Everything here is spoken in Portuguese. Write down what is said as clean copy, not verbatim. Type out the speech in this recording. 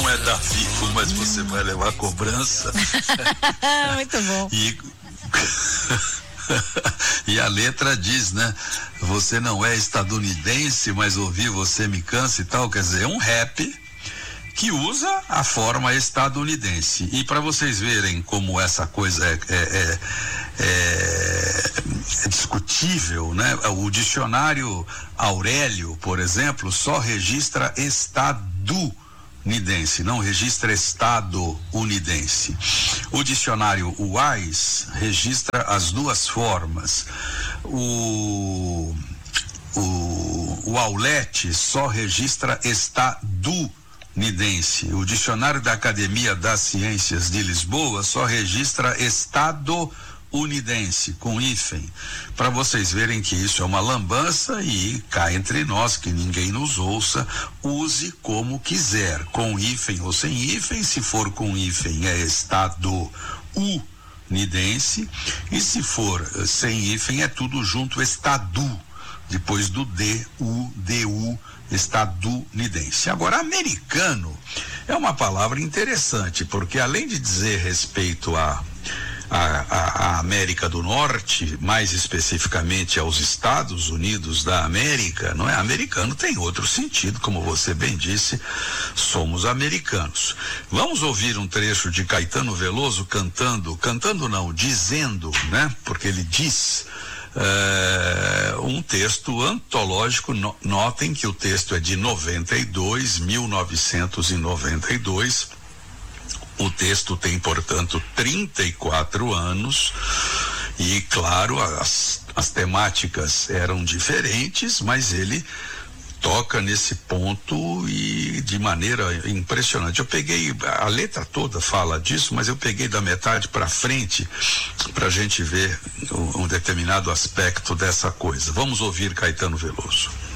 não é da Vivo, mas você vai levar a cobrança. Muito bom. E a letra diz, né? Você não é estadunidense, mas ouvir você me cansa e tal. Quer dizer, é um rap que usa a forma estadunidense. E para vocês verem como essa coisa é discutível, né? O dicionário Aurélio, por exemplo, só registra estadunidense, não registra estadunidense. O dicionário Wise registra as duas formas. O Aulete só registra estadunidense. O dicionário da Academia das Ciências de Lisboa só registra estadunidense, com hífen, para vocês verem que isso é uma lambança. E cá entre nós, que ninguém nos ouça, use como quiser, com hífen ou sem hífen. Se for com hífen é estadunidense, e se for sem hífen é tudo junto, estadu, depois do du, estadunidense. Agora, americano é uma palavra interessante, porque além de dizer respeito a América do Norte, mais especificamente aos Estados Unidos da América, não é? Americano tem outro sentido, como você bem disse, somos americanos. Vamos ouvir um trecho de Caetano Veloso cantando não, dizendo, né? Porque ele diz um texto antológico. Notem que o texto é de 1992. O texto tem, portanto, 34 anos e, claro, as temáticas eram diferentes, mas ele toca nesse ponto e de maneira impressionante. Eu peguei, a letra toda fala disso, mas eu peguei da metade para frente para a gente ver um determinado aspecto dessa coisa. Vamos ouvir Caetano Veloso.